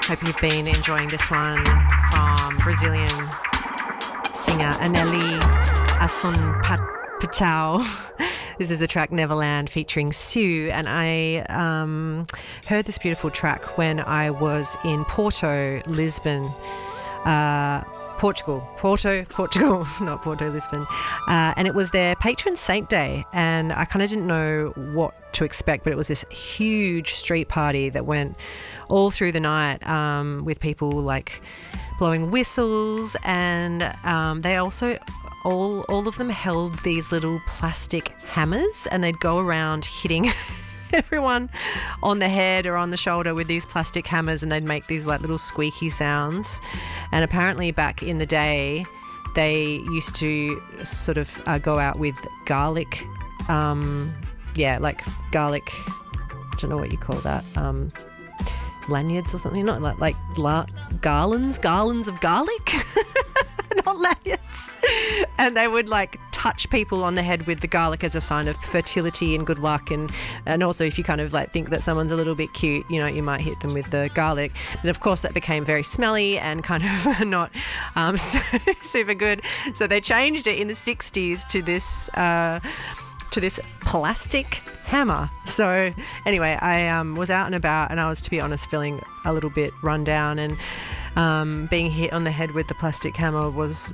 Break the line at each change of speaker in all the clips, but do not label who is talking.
Hope you've been enjoying this one from Brazilian singer Aneli Assunção. This is the track Neverland featuring Sue, and I heard this beautiful track when I was in Porto, Lisbon, Portugal, not Porto, Lisbon. And it was their patron saint day, and I kind of didn't know what to expect, but it was this huge street party that went all through the night with people like blowing whistles, and they also all of them held these little plastic hammers, and they'd go around hitting everyone on the head or on the shoulder with these plastic hammers, and they'd make these like little squeaky sounds. And apparently back in the day they used to sort of go out with garlic, like garlic, I don't know what you call that, lanyards or something, not like garlands of garlic not lanyards. And they would like touch people on the head with the garlic as a sign of fertility and good luck, and also if you kind of like think that someone's a little bit cute, you know, you might hit them with the garlic. But of course that became very smelly and kind of not super good, so they changed it in the 60s to this plastic hammer. So anyway, I was out and about, and I was, to be honest, feeling a little bit run down, and being hit on the head with the plastic hammer was,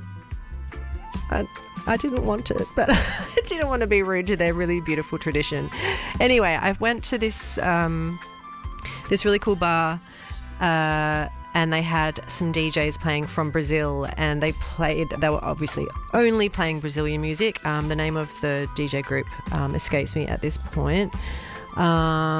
I didn't want it, but I didn't want to be rude to their really beautiful tradition. Anyway, I went to this this really cool bar, and they had some DJs playing from Brazil, and they were obviously only playing Brazilian music. The name of the DJ group escapes me at this point. I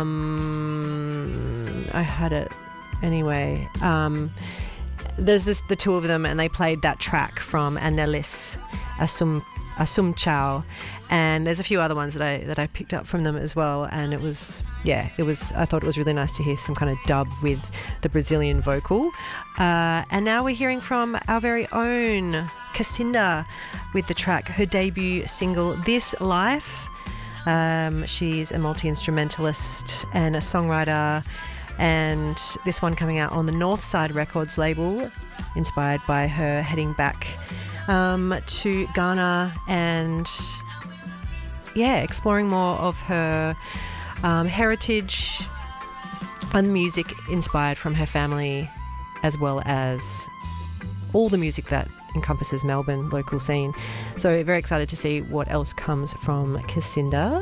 had it anyway. There's just the two of them, and they played that track from Anelis Assunção, and there's a few other ones that I picked up from them as well. And I thought it was really nice to hear some kind of dub with the Brazilian vocal. And now we're hearing from our very own Cacinda with the track, her debut single, This Life. She's a multi-instrumentalist and a songwriter, and this one coming out on the Northside Records label, inspired by her heading back to Ghana and exploring more of her heritage and music inspired from her family, as well as all the music that encompasses Melbourne local scene. So very excited to see what else comes from Cacinda.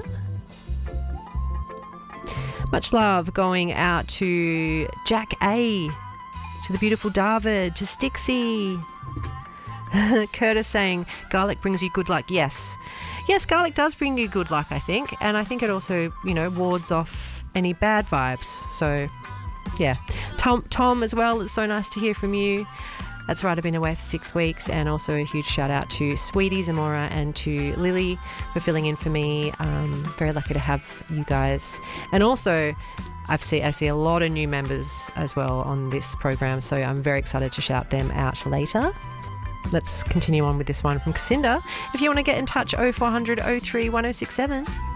Much love going out to Jack A, to the beautiful David, to Stixie. Curtis saying garlic brings you good luck. Yes, garlic does bring you good luck, I think, and I think it also, wards off any bad vibes. So yeah, Tom as well, it's so nice to hear from you. That's right, I've been away for 6 weeks, and also a huge shout out to Sweetie Zamora and to Lily for filling in for me. Very lucky to have you guys. And also I see a lot of new members as well on this program, so I'm very excited to shout them out later. Let's continue on with this one from Cacinda. If you want to get in touch, 0400 03 1067.